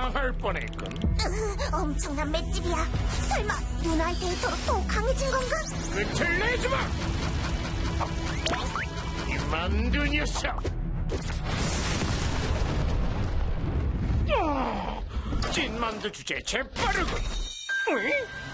당할 뻔했군. 엄청난 맷집이야. 설마 누나한테 이토록 더 강해진 건가? 끝을 내주마! 이 만두 녀석! 찐만두 주제 재빠르군. 으이?